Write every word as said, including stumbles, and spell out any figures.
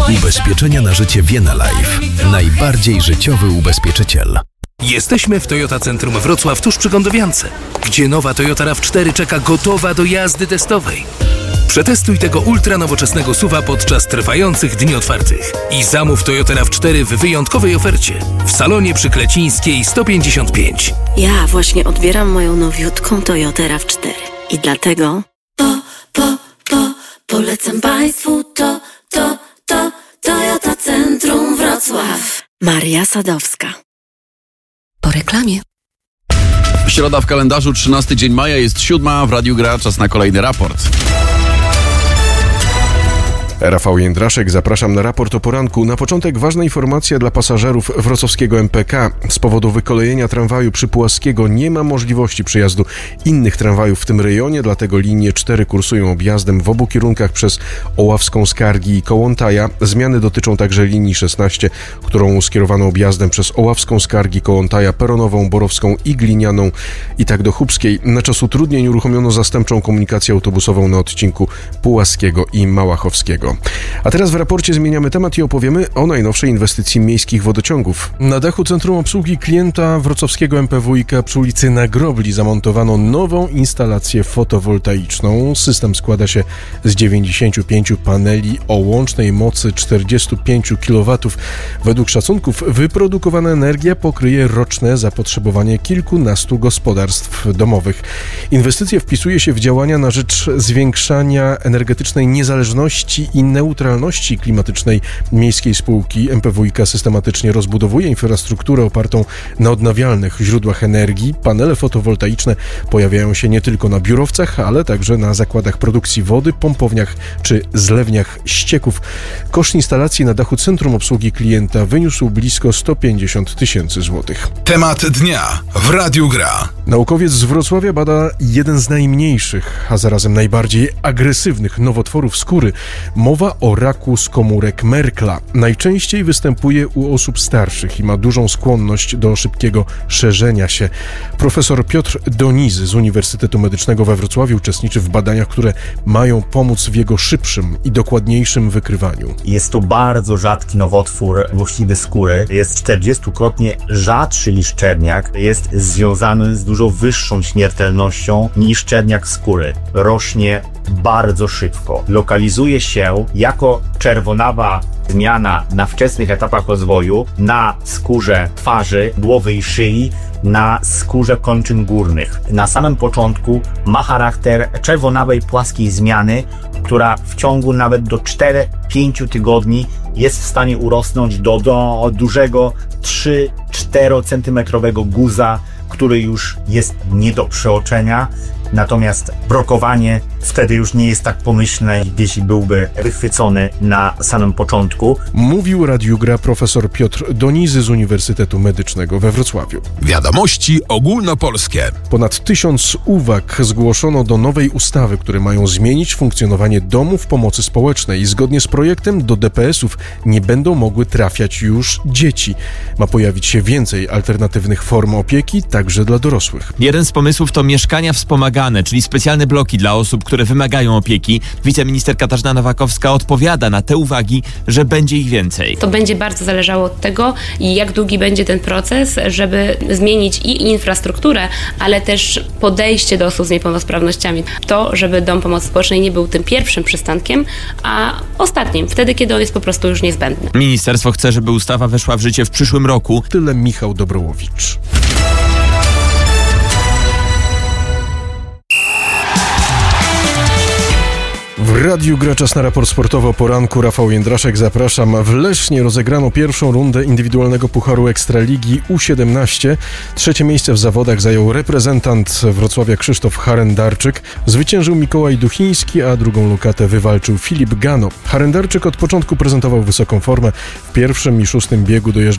Ubezpieczenia na życie Vienna Life. Najbardziej życiowy ubezpieczyciel. Jesteśmy w Toyota Centrum Wrocław tuż przy Gondowiance, gdzie nowa Toyota raw cztery czeka gotowa do jazdy testowej. Przetestuj tego ultra nowoczesnego S U V-a podczas trwających dni otwartych i zamów Toyota raw cztery w wyjątkowej ofercie w salonie przy Klecińskiej sto pięćdziesiąt pięć. Ja właśnie odbieram moją nowiutką Toyotę raw cztery i dlatego po, po, po, polecam Państwu to, to, to Toyota Centrum Wrocław. Maria Sadowska. Po reklamie. Środa w kalendarzu, trzynasty dzień maja, jest siódma, w Radiu Gra, czas na kolejny raport. Rafał Jędraszek, zapraszam na raport o poranku. Na początek ważna informacja dla pasażerów wrocławskiego M P K. Z powodu wykolejenia tramwaju Przypułaskiego nie ma możliwości przyjazdu innych tramwajów w tym rejonie, dlatego linie cztery kursują objazdem w obu kierunkach przez Oławską, Skargi i Kołątaja. Zmiany dotyczą także linii szesnaście, którą skierowano objazdem przez Oławską, Skargi, Kołątaja, Peronową, Borowską i Glinianą i tak do Chubskiej. Na czas utrudnień uruchomiono zastępczą komunikację autobusową na odcinku Pułaskiego i Małachowskiego. A teraz w raporcie zmieniamy temat i opowiemy o najnowszej inwestycji miejskich wodociągów. Na dachu Centrum Obsługi Klienta wrocławskiego M P W i K przy ulicy Nagrobli zamontowano nową instalację fotowoltaiczną. System składa się z dziewięćdziesięciu pięciu paneli o łącznej mocy czterdziestu pięciu kilowatów. Według szacunków wyprodukowana energia pokryje roczne zapotrzebowanie kilkunastu gospodarstw domowych. Inwestycja wpisuje się w działania na rzecz zwiększania energetycznej niezależności i neutralności klimatycznej miejskiej spółki. M P W i K systematycznie rozbudowuje infrastrukturę opartą na odnawialnych źródłach energii. Panele fotowoltaiczne pojawiają się nie tylko na biurowcach, ale także na zakładach produkcji wody, pompowniach czy zlewniach ścieków. Koszt instalacji na dachu Centrum Obsługi Klienta wyniósł blisko sto pięćdziesiąt tysięcy złotych. Temat dnia w Radiu Gra. Naukowiec z Wrocławia bada jeden z najmniejszych, a zarazem najbardziej agresywnych nowotworów skóry. Mowa o raku skomórek Merkla. Najczęściej występuje u osób starszych i ma dużą skłonność do szybkiego szerzenia się. Profesor Piotr Donizy z Uniwersytetu Medycznego we Wrocławiu uczestniczy w badaniach, które mają pomóc w jego szybszym i dokładniejszym wykrywaniu. Jest to bardzo rzadki nowotwór złośliwy skóry. Jest czterdziestokrotnie rzadszy niż czerniak. Jest związany z dużo wyższą śmiertelnością niż czerniak skóry. Rośnie bardzo szybko. Lokalizuje się jako czerwonawa zmiana na wczesnych etapach rozwoju na skórze twarzy, głowy i szyi, na skórze kończyn górnych. Na samym początku ma charakter czerwonawej płaskiej zmiany, która w ciągu nawet do czterech do pięciu tygodni jest w stanie urosnąć do, do dużego trzy do czterech centymetrowego guza, który już jest nie do przeoczenia. Natomiast brokowanie wtedy już nie jest tak pomyślne, jeśli byłby wychwycony na samym początku. Mówił Radiu Gra profesor Piotr Donizy z Uniwersytetu Medycznego we Wrocławiu. Wiadomości ogólnopolskie. Ponad tysiąc uwag zgłoszono do nowej ustawy, które mają zmienić funkcjonowanie domów pomocy społecznej i zgodnie z projektem do D P S-ów nie będą mogły trafiać już dzieci. Ma pojawić się więcej alternatywnych form opieki, także dla dorosłych. Jeden z pomysłów to mieszkania wspomagane, czyli specjalne bloki dla osób, które wymagają opieki. Wiceminister Katarzyna Nowakowska odpowiada na te uwagi, że będzie ich więcej. To będzie bardzo zależało od tego, jak długi będzie ten proces, żeby zmienić i infrastrukturę, ale też podejście do osób z niepełnosprawnościami. To, żeby dom pomocy społecznej nie był tym pierwszym przystankiem, a ostatnim, wtedy, kiedy on jest po prostu już niezbędny. Ministerstwo chce, żeby ustawa weszła w życie w przyszłym roku. Tyle Michał Dobrołowicz. W Radiu Gra czas na raport sportowy o poranku. Rafał Jędraszek, zapraszam. W Lesznie rozegrano pierwszą rundę indywidualnego Pucharu Ekstraligi U siedemnaście. Trzecie miejsce w zawodach zajął reprezentant Wrocławia Krzysztof Harendarczyk. Zwyciężył Mikołaj Duchiński, a drugą lokatę wywalczył Filip Gano. Harendarczyk od początku prezentował wysoką formę. W pierwszym i szóstym biegu dojeżdżał